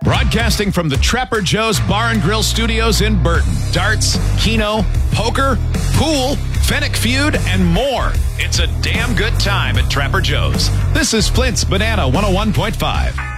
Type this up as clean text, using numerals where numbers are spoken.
Broadcasting from the Trapper Joe's Bar and Grill Studios in Burton. Darts, Keno, poker, pool, Fennec Feud, and more. It's a damn good time at Trapper Joe's. This is Flint's Banana 101.5.